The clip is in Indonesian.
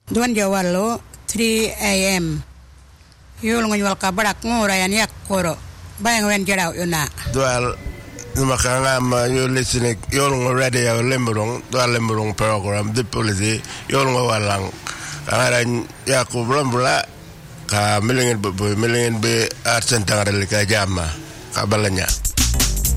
Duan jawalo 3 a.m. Yul ngonyol kabrak ngurayan yak koro. Bayang wen jaraw yuna. Dual makanga ma you listening yul ngorede ya lemburong dual lemburong program di polisi yul ngowalang. Angaran yaku bula ka milingin be arsen tangarel ka jama kabalanya.